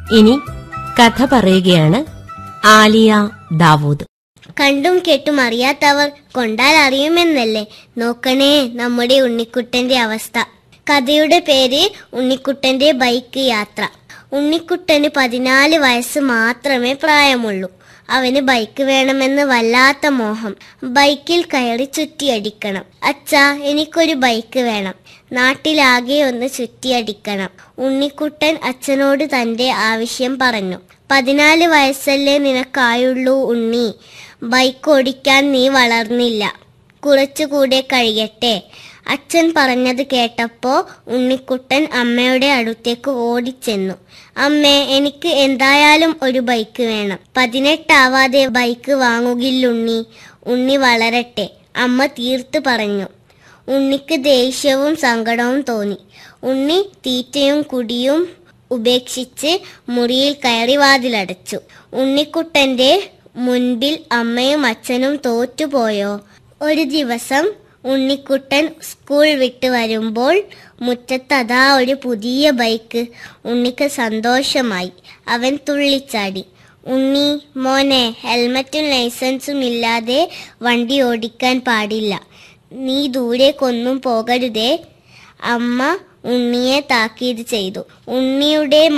ഇനി കഥ പറയുകയാണ് ആലിയ ദാവൂദ്. കണ്ടും കേട്ടും അറിയാത്തവർ കൊണ്ടാൽ അറിയുമെന്നല്ലേ. നോക്കണേ നമ്മുടെ ഉണ്ണിക്കുട്ടന്റെ അവസ്ഥ. കഥയുടെ പേര് ഉണ്ണിക്കുട്ടന്റെ ബൈക്ക് യാത്ര. ഉണ്ണിക്കുട്ടന് 14 വയസ്സ് മാത്രമേ പ്രായമുള്ളൂ. അവന് ബൈക്ക് വേണമെന്ന് വല്ലാത്ത മോഹം. ബൈക്കിൽ കയറി ചുറ്റിയടിക്കണം. അച്ഛാ, എനിക്കൊരു ബൈക്ക് വേണം. നാട്ടിലാകെ ഒന്ന് ചുറ്റിയടിക്കണം. ഉണ്ണിക്കുട്ടൻ അച്ഛനോട് തന്റെ ആവശ്യം പറഞ്ഞു. 14 വയസ്സല്ലേ നിനക്കായുള്ളൂ ഉണ്ണി. ബൈക്ക് ഓടിക്കാൻ നീ വളർന്നില്ല. കുറച്ചുകൂടെ കഴിയട്ടെ. അച്ഛൻ പറഞ്ഞത് കേട്ടപ്പോ ഉണ്ണിക്കുട്ടൻ അമ്മയുടെ അടുത്തേക്ക് ഓടിച്ചെന്നു. അമ്മേ, എനിക്ക് എന്തായാലും ഒരു ബൈക്ക് വേണം. 18 ആവാതെ ബൈക്ക് വാങ്ങുകില്ലുണ്ണി. ഉണ്ണി വളരട്ടെ, അമ്മ തീർത്ത് പറഞ്ഞു. ഉണ്ണിക്ക് ദേഷ്യവും സങ്കടവും തോന്നി. ഉണ്ണി തീറ്റയും കുടിയും ഉപേക്ഷിച്ച് മുറിയിൽ കയറി വാതിലടച്ചു. ഉണ്ണിക്കുട്ടന്റെ മുൻപിൽ അമ്മയും അച്ഛനും തോറ്റുപോയോ? ഒരു ദിവസം ഉണ്ണിക്കുട്ടൻ സ്കൂൾ വിട്ട് വരുമ്പോൾ മുറ്റത്തതാ ഒരു പുതിയ ബൈക്ക്. ഉണ്ണിക്ക് സന്തോഷമായി. അവൻ തുള്ളിച്ചാടി. ഉണ്ണി മോനെ, ഹെൽമറ്റും ലൈസൻസും ഇല്ലാതെ വണ്ടി ഓടിക്കാൻ പാടില്ല. നീ ദൂരേക്കൊന്നും പോകരുതേ. അമ്മ ഉണ്ണിയെ താക്കീത് ചെയ്തു. ഉണ്ണിയുടെ